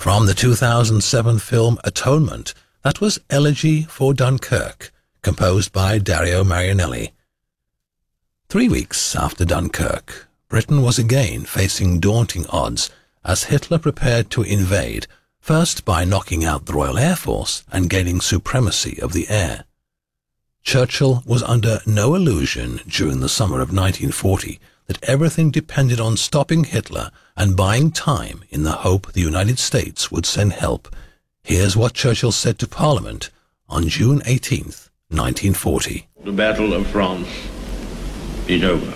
From the 2007 film Atonement, that was Elegy for Dunkirk, composed by Dario Marianelli. 3 weeks after Dunkirk, Britain was again facing daunting odds as Hitler prepared to invade, first by knocking out the Royal Air Force and gaining supremacy of the air. Churchill was under no illusion during the summer of 1940 that everything depended on stopping Hitler and buying time in the hope the United States would send help. Here's what Churchill said to Parliament on June 18th, 1940. The Battle of France is over.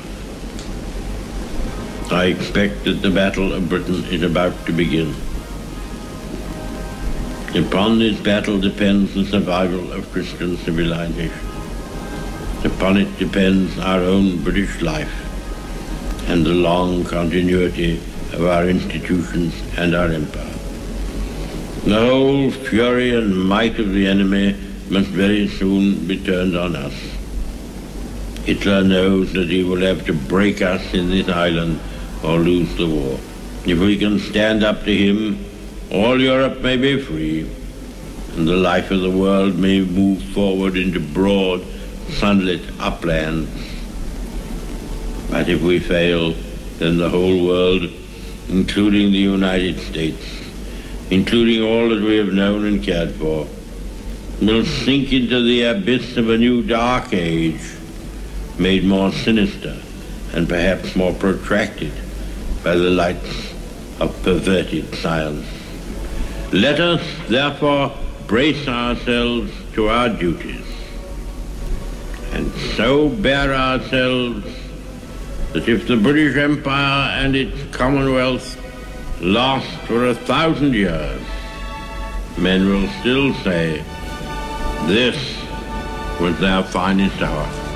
I expect that the Battle of Britain is about to begin. Upon this battle depends the survival of Christian civilization. Upon it depends our own British life and the long continuity of our institutions and our empire. The whole fury and might of the enemy must very soon be turned on us. Hitler knows that he will have to break us in this island or lose the war. If we can stand up to him, all Europe may be free, and the life of the world may move forward into broad, sunlit uplands. But if we fail, then the whole world, including the United States, including all that we have known and cared for, will sink into the abyss of a new dark age, made more sinister and perhaps more protracted by the lights of perverted science. Let us, therefore, brace ourselves to our duties, and so bear ourselves that if the British Empire and its Commonwealth last for 1,000 years, men will still say, this was their finest hour.